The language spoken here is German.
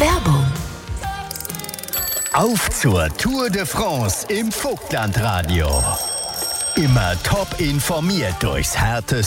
Werbung. Auf zur Tour de France im Vogtlandradio. Immer top informiert durchs härteste